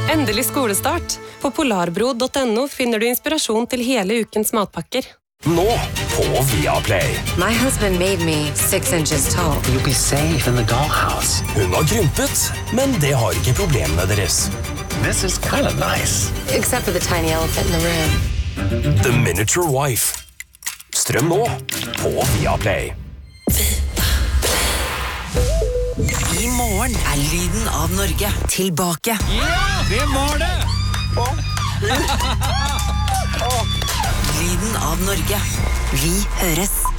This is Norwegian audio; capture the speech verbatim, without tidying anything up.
Endelig skolestart. På polarbro punktum no finner du inspirasjon til hele ukens matpakker. Nå på Viaplay. My husband made me six inches tall. You'll be safe in the dollhouse. Hun har krympet, men det har ikke problemene deres. This is kind of nice. Except for the tiny elephant in the room. The Miniature Wife. Strøm nå på Viaplay. I morgen er lyden av Norge tilbake. Ja, det var det! Lyden av Norge. Vi høres.